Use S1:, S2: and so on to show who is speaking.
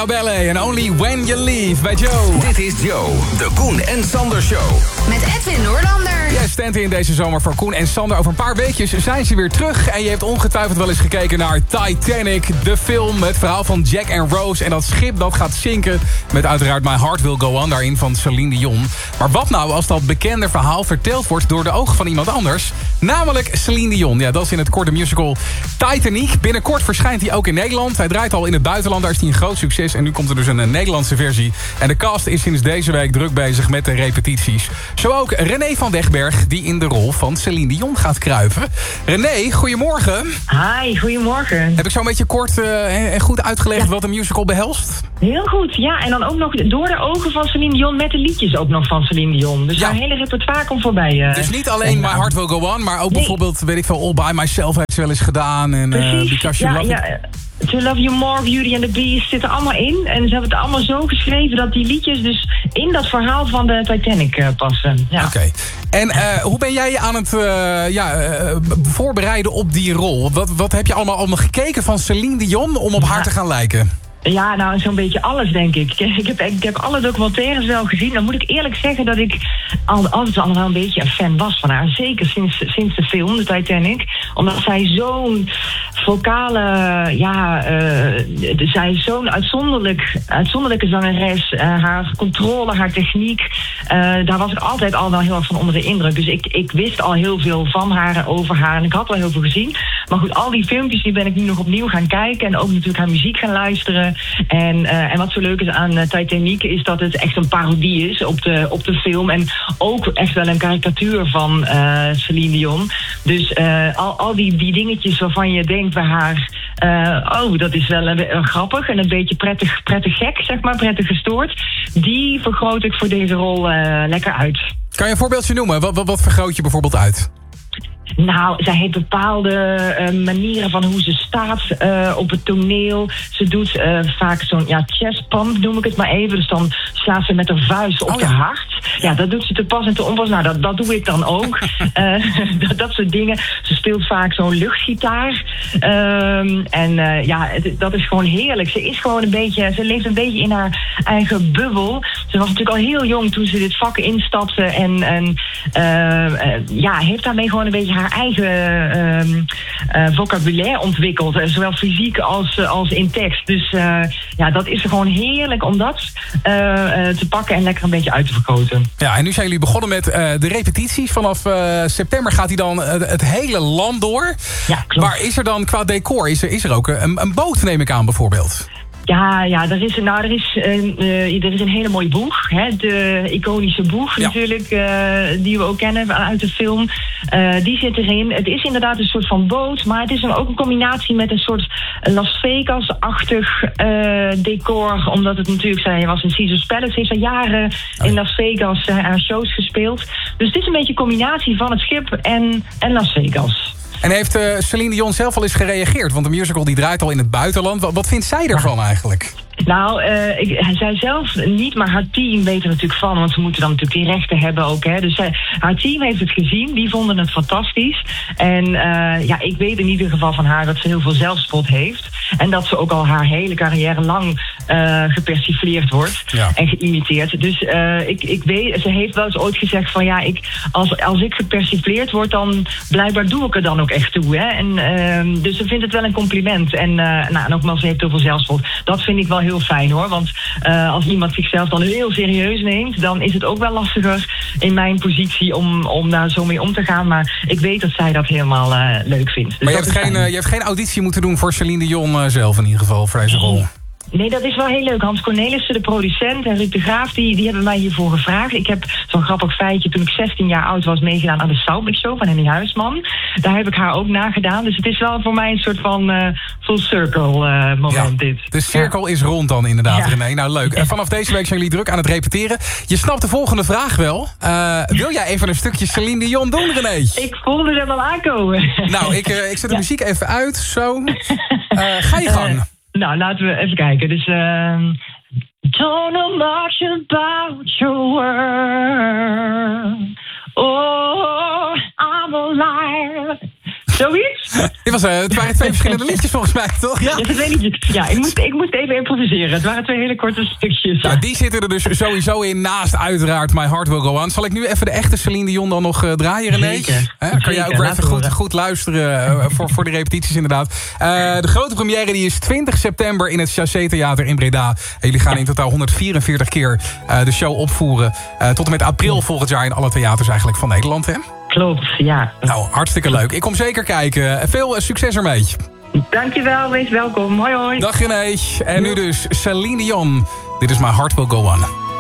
S1: Stefano Belle en Only When You Leave bij Joe.
S2: Dit is Joe, de Koen en Sander Show.
S3: Met Edwin Noorlander.
S1: Jij stand-in deze zomer voor Koen en Sander. Over een paar weekjes zijn ze weer terug. En je hebt ongetwijfeld wel eens gekeken naar Titanic, de film. Het verhaal van Jack en Rose en dat schip dat gaat zinken. Met uiteraard My Heart Will Go On daarin van Celine Dion. Maar wat nou als dat bekende verhaal verteld wordt door de ogen van iemand anders? Namelijk Celine Dion. Ja, dat is in het korte musical Titanic. Binnenkort verschijnt hij ook in Nederland. Hij draait al in het buitenland, daar is hij een groot succes. En nu komt er dus een Nederlandse versie. En de cast is sinds deze week druk bezig met de repetities. Zo ook René van Wegberg, die in de rol van Celine Dion gaat kruipen. René, goedemorgen.
S4: Hi, goedemorgen.
S1: Heb ik zo een beetje kort en goed uitgelegd wat een musical behelst?
S4: Heel goed, ja. En dan ook nog door de ogen van Celine Dion met de liedjes ook nog van Celine Dion. Dus haar hele repertoire komt voorbij.
S1: Dus niet alleen My Heart Will Go On, maar ook bijvoorbeeld, weet ik veel, All By Myself heeft ze wel eens gedaan. En Because You Love It.
S4: To Love You More, Beauty and the Beast zitten allemaal in. En ze hebben het allemaal zo geschreven dat die liedjes dus in dat verhaal van de Titanic passen. Ja.
S1: Oké. En hoe ben jij aan het voorbereiden op die rol? Wat heb je allemaal gekeken van Celine Dion om op haar te gaan lijken?
S4: Ja, nou, zo'n beetje alles, denk ik. Ik heb alle documentaires wel gezien. Dan moet ik eerlijk zeggen dat ik altijd al wel een beetje een fan was van haar. Zeker sinds de film, de Titanic. Omdat zij zo'n vocale, zij is zo'n uitzonderlijke zangeres. Haar controle, haar techniek. Daar was ik altijd al wel heel erg van onder de indruk. Dus ik wist al heel veel van haar en over haar. En ik had wel heel veel gezien. Maar goed, al die filmpjes die ben ik nu nog opnieuw gaan kijken. En ook natuurlijk haar muziek gaan luisteren. En wat zo leuk is aan Titanic is dat het echt een parodie is op de film. En ook echt wel een karikatuur van Celine Dion. Dus al die dingetjes waarvan je denkt bij haar... dat is wel een grappig en een beetje prettig gek, zeg maar, prettig gestoord. Die vergroot ik voor deze rol lekker uit.
S1: Kan je een voorbeeldje noemen? Wat vergroot je bijvoorbeeld uit?
S4: Nou, zij heeft bepaalde manieren van hoe ze staat op het toneel. Ze doet vaak zo'n chest pump, noem ik het maar even. Dus dan slaat ze met haar vuist op haar hart. Ja, dat doet ze te pas en te onpas. Nou, dat doe ik dan ook. Dat soort dingen. Ze speelt vaak zo'n luchtgitaar. Dat is gewoon heerlijk. Ze is gewoon ze leeft een beetje in haar eigen bubbel. Ze was natuurlijk al heel jong toen ze dit vak instapte. En heeft daarmee gewoon een beetje haar eigen vocabulaire ontwikkeld. Zowel fysiek als in tekst. Dus dat is gewoon heerlijk om dat te pakken en lekker een beetje uit te vergroten.
S1: Ja, en nu zijn jullie begonnen met de repetities. Vanaf september gaat hij dan het hele land door.
S4: Ja, klopt.
S1: Maar is er dan qua decor, is er ook een boot, neem ik aan, bijvoorbeeld?
S4: Ja, er is een hele mooie boeg. Hè? De iconische boeg natuurlijk, die we ook kennen uit de film. Die zit erin. Het is inderdaad een soort van boot, maar het is ook een combinatie met een soort Las Vegas-achtig decor. Omdat het natuurlijk, zij was in Caesar's Palace, heeft al jaren in Las Vegas haar shows gespeeld. Dus het is een beetje een combinatie van het schip en Las Vegas.
S1: En heeft Celine Dion zelf al eens gereageerd? Want de musical die draait al in het buitenland. Wat vindt zij daarvan eigenlijk?
S4: Nou, zij zelf niet, maar haar team weet er natuurlijk van. Want ze moeten dan natuurlijk die rechten hebben ook. Hè. Dus haar team heeft het gezien. Die vonden het fantastisch. En ik weet in ieder geval van haar dat ze heel veel zelfspot heeft. En dat ze ook al haar hele carrière lang gepersifleerd wordt. Ja. En geïmiteerd. Dus ik weet, ze heeft wel eens ooit gezegd van als ik gepersifleerd word, dan blijkbaar doe ik er dan ook echt toe. Hè. En, dus ze vindt het wel een compliment. En nogmaals, ze heeft heel veel zelfspot. Dat vind ik wel heel fijn hoor. Want als iemand zichzelf dan heel serieus neemt, dan is het ook wel lastiger in mijn positie om daar zo mee om te gaan. Maar ik weet dat zij dat helemaal leuk vindt. Dus
S1: maar je hebt geen auditie moeten doen voor Celine Dion zelf in ieder geval, voor deze rol?
S4: Nee, dat is wel heel leuk. Hans Cornelissen, de producent, en Ruud de Graaf, die hebben mij hiervoor gevraagd. Ik heb zo'n grappig feitje, toen ik 16 jaar oud was, meegedaan aan de Soundmix Show van Henny Huisman. Daar heb ik haar ook nagedaan. Dus het is wel voor mij een soort van full circle moment dit.
S1: De cirkel is rond dan inderdaad, René. Nou, leuk. Vanaf deze week zijn jullie druk aan het repeteren. Je snapt de volgende vraag wel. Wil jij even een stukje Celine Dion doen, René?
S4: Ik voelde het wel aankomen.
S1: Nou, ik zet de muziek even uit, zo. Ga je gang.
S4: Nou, laten we even kijken. Dus, don't know much about your world. Oh, I'm alive. Zoiets?
S1: Het waren 2 verschillende liedjes volgens mij, toch?
S4: Ja, dat weet ik niet. Ja, ik moest even improviseren. Het waren 2 hele korte stukjes.
S1: Ja, die zitten er dus sowieso in, naast uiteraard My Heart Will Go On. Zal ik nu even de echte Celine Dion dan nog draaien, René?
S4: Zeker.
S1: Kan jij ook weer even goed luisteren voor de repetities inderdaad. De grote première die is 20 september in het Chassé Theater in Breda. En jullie gaan in totaal 144 keer de show opvoeren. Tot en met april volgend jaar in alle theaters eigenlijk van Nederland, hè?
S4: Klopt, ja.
S1: Nou, hartstikke leuk. Ik kom zeker kijken. Veel succes ermee.
S4: Dankjewel, wees welkom. Hoi hoi.
S1: Dag René. En nu dus Celine Dion. Dit is My Heart Will Go On.